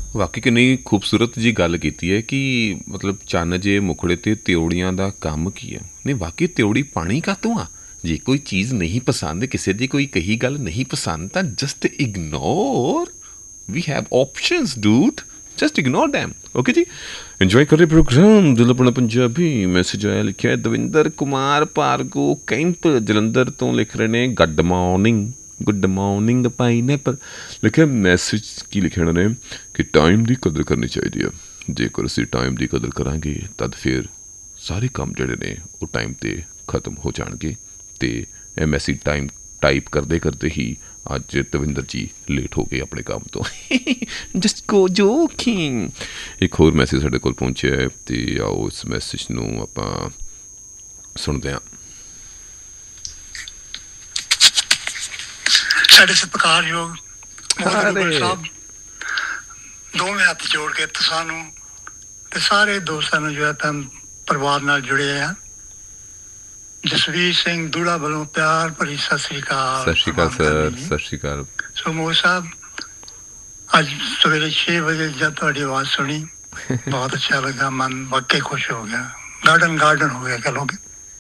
ਵਾਕਈ ਕਿੰਨੀ ਖੂਬਸੂਰਤ ਜੀ ਗੱਲ ਕੀਤੀ ਹੈ ਕਿ ਮਤਲਬ ਚੰਨ ਜੇ ਮੁਖੜੇ ਤੇ ਤਿਉੜੀਆਂ ਦਾ ਕੰਮ ਕੀ ਹੈ। ਨਹੀਂ ਵਾਕਈ ਤਿਉੜੀ ਪਾਣੀ ਕਾਤੋਂ ਆ। ਜੇ ਕੋਈ ਚੀਜ਼ ਨਹੀਂ ਪਸੰਦ, ਕਿਸੇ ਦੀ ਕੋਈ ਕਹੀ ਗੱਲ ਨਹੀਂ ਪਸੰਦ ਤਾਂ just ignore. We have options ਡੂਡ, just ignore them. Okay ਜੀ, ਇੰਜੋਏ ਕਰ ਰਹੇ ਪ੍ਰੋਗਰਾਮ ਦਿਲ ਆਪਣਾ ਪੰਜਾਬੀ। ਮੈਸੇਜ ਆਇਆ, ਲਿਖਿਆ ਦਵਿੰਦਰ ਕੁਮਾਰ ਭਾਰਗੋ ਕੈਂਪ ਜਲੰਧਰ ਤੋਂ, ਲਿਖ ਰਹੇ ਨੇ ਗੁੱਡ ਮਾਰਨਿੰਗ ਪਾਈਨਐਪਲ। ਲਿਖਿਆ ਮੈਸੇਜ ਕੀ ਲਿਖਿਆ ਉਹਨਾਂ ਨੇ ਕਿ ਟਾਈਮ ਦੀ ਕਦਰ ਕਰਨੀ ਚਾਹੀਦੀ ਆ। ਜੇਕਰ ਅਸੀਂ ਟਾਈਮ ਦੀ ਕਦਰ ਕਰਾਂਗੇ ਤਦ ਫਿਰ ਸਾਰੇ ਕੰਮ ਜਿਹੜੇ ਨੇ ਉਹ ਟਾਈਮ 'ਤੇ ਖਤਮ ਹੋ ਜਾਣਗੇ। ਅਤੇ MSc ਟਾਈਪ ਕਰਦੇ ਕਰਦੇ ਹੀ ਅੱਜ ਦਵਿੰਦਰ ਜੀ ਲੇਟ ਹੋ ਗਏ ਆਪਣੇ ਕੰਮ ਤੋਂ। Just go joking. ਇੱਕ ਹੋਰ ਮੈਸੇਜ ਸਾਡੇ ਕੋਲ ਪਹੁੰਚਿਆ ਹੈ ਅਤੇ ਆਓ ਇਸ ਮੈਸੇਜ ਨੂੰ ਆਪਾਂ ਸੁਣਦੇ ਹਾਂ। ਸਾਡੇ ਸਤਿਕਾਰਯੋਗ ਸਾਹਿਬ ਦੋਵੇਂ ਹੱਥ ਜੋੜ ਕੇ ਸਾਨੂੰ ਤੇ ਸਾਰੇ ਦੋਸਤਾਂ ਨੂੰ ਜੋ ਹੈ ਤਾਂ ਪਰਿਵਾਰ ਨਾਲ ਜੁੜੇ ਆ। ਜਸਵੀਰ ਸਿੰਘ ਦੂੜਾ ਵੱਲੋਂ ਪਿਆਰ ਭਰੀ ਸਤਿ ਸ਼੍ਰੀ ਅਕਾਲ। ਸਤਿ ਸ਼੍ਰੀ ਅਕਾਲ ਸਰ। ਸਤਿ ਸ਼੍ਰੀ ਅਕਾਲ। ਸੋ ਮੋਹ ਸਾਹਿਬ, ਅੱਜ ਸਵੇਰੇ 6 ਵਜੇ ਜਦ ਤੁਹਾਡੀ ਆਵਾਜ਼ ਸੁਣੀ ਬਹੁਤ ਅੱਛਾ ਲੱਗਾ, ਮਨ ਵਾਕਈ ਖੁਸ਼ ਹੋ ਗਿਆ, ਗਾਰਡਨ ਹੋ ਗਿਆ ਕਹ ਲੋਗੇ।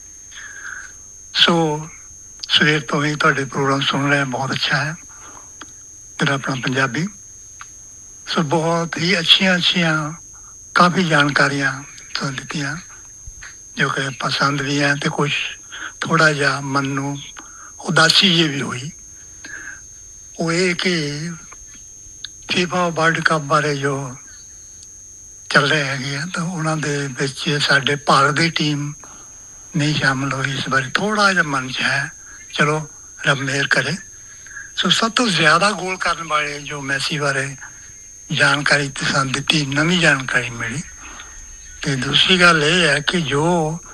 ਸੋ ਸਵੇਰ ਤੋਂ ਹੀ ਤੁਹਾਡੇ ਪ੍ਰੋਗਰਾਮ ਸੁਣ ਰਹੇ, ਬਹੁਤ ਅੱਛਾ ਹੈ ਤੇਰਾ ਆਪਣਾ ਪੰਜਾਬੀ। ਸੋ ਬਹੁਤ ਹੀ ਅੱਛੀਆਂ ਕਾਫੀ ਜਾਣਕਾਰੀਆਂ ਤੁਹਾਨੂੰ ਦਿੱਤੀਆਂ ਜੋ ਕਿ ਪਸੰਦ ਵੀ ਹੈ ਅਤੇ ਕੁਛ ਥੋੜ੍ਹਾ ਜਿਹਾ ਮਨ ਨੂੰ ਉਦਾਸੀ ਜਿਹੀ ਵੀ ਹੋਈ। ਉਹ ਇਹ ਕਿ ਫੀਫਾ ਵਰਲਡ ਕੱਪ ਬਾਰੇ ਜੋ ਚੱਲ ਰਹੇ ਹੈਗੇ ਆ ਤਾਂ ਉਹਨਾਂ ਦੇ ਵਿੱਚ ਸਾਡੇ ਭਾਰਤ ਦੀ ਟੀਮ ਨਹੀਂ ਸ਼ਾਮਿਲ ਹੋਈ ਇਸ ਬਾਰੇ ਥੋੜ੍ਹਾ ਜਿਹਾ ਮਨ 'ਚ ਹੈ। ਚਲੋ ਰੱਬ ਮਿਹਰ ਕਰੇ। ਸੋ ਸਭ ਤੋਂ ਜ਼ਿਆਦਾ ਗੋਲ ਕਰਨ ਵਾਲੇ ਜੋ ਮੈਸੀ ਬਾਰੇ ਜਾਣਕਾਰੀ ਸਾਨੂੰ ਦਿੱਤੀ, ਨਵੀਂ ਜਾਣਕਾਰੀ ਮਿਲੀ। ਅਤੇ ਦੂਸਰੀ ਗੱਲ ਇਹ ਹੈ ਕਿ ਜੋ